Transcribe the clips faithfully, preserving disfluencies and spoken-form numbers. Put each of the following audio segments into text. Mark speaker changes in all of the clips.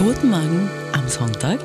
Speaker 1: Guten Morgen am Sonntag.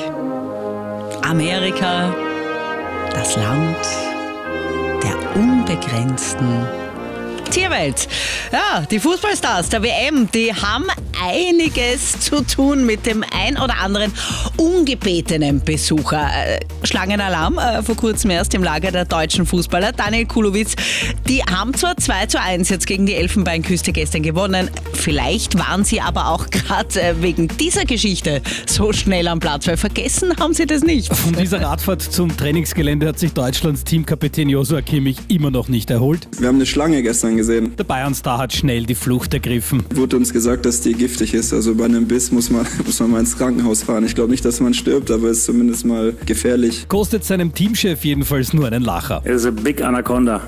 Speaker 1: Amerika, das Land der unbegrenzten Tierwelt. Ja, die Fußballstars der W M, die haben einiges zu tun mit dem ein oder anderen ungebetenen Besucher. Äh, Schlangenalarm, äh, vor kurzem erst im Lager der deutschen Fußballer. Daniel Kulowitz, die haben zwar zwei zu eins jetzt gegen die Elfenbeinküste gestern gewonnen. Vielleicht waren sie aber auch gerade äh, wegen dieser Geschichte so schnell am Platz, weil vergessen haben sie das nicht.
Speaker 2: Von dieser Radfahrt zum Trainingsgelände hat sich Deutschlands Teamkapitän Joshua Kimmich immer noch nicht erholt.
Speaker 3: Wir haben eine Schlange gestern gesehen.
Speaker 2: Der Bayern-Star hat schnell die Flucht ergriffen.
Speaker 3: Wurde uns gesagt, dass die giftig ist. Also bei einem Biss muss man, muss man mal ins Krankenhaus fahren. Ich glaube nicht, dass man stirbt, aber es ist zumindest mal gefährlich.
Speaker 2: Kostet seinem Teamchef jedenfalls nur einen Lacher.
Speaker 4: It is a big anaconda.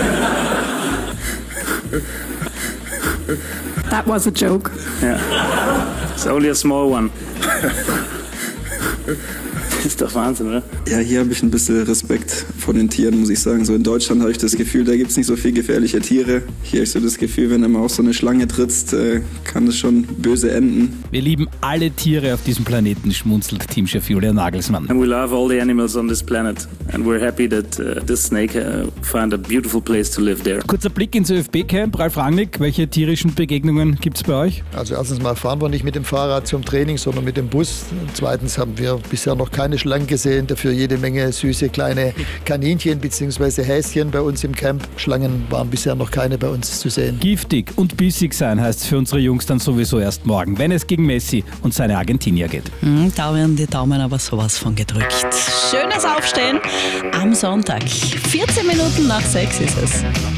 Speaker 5: That was a joke.
Speaker 4: Yeah. It's only a small one. Das ist doch Wahnsinn, oder?
Speaker 3: Ja, hier habe ich ein bisschen Respekt vor den Tieren, muss ich sagen. So in Deutschland habe ich das Gefühl, da gibt es nicht so viel gefährliche Tiere. Hier habe ich so das Gefühl, wenn du mal auf so eine Schlange trittst, äh, kann das schon böse enden.
Speaker 2: Wir lieben alle Tiere auf diesem Planeten, schmunzelt Teamchef Julian Nagelsmann.
Speaker 4: And we love all the animals on this planet. And we're happy that uh, this snake uh, found a beautiful place to live there.
Speaker 2: Kurzer Blick ins ÖFB-Camp. Ralf Rangnick, welche tierischen Begegnungen gibt es bei euch?
Speaker 6: Also erstens mal fahren wir nicht mit dem Fahrrad zum Training, sondern mit dem Bus. Und zweitens haben wir bisher noch keine Schlangen gesehen, dafür jede Menge süße kleine Kaninchen bzw. Häschen bei uns im Camp. Schlangen waren bisher noch keine bei uns zu sehen.
Speaker 2: Giftig und bissig sein heißt es für unsere Jungs dann sowieso erst morgen, wenn es gegen Messi und seine Argentinier geht.
Speaker 1: Hm, da werden die Daumen aber sowas von gedrückt. Schönes Aufstehen am Sonntag. vierzehn Minuten nach sechs ist es.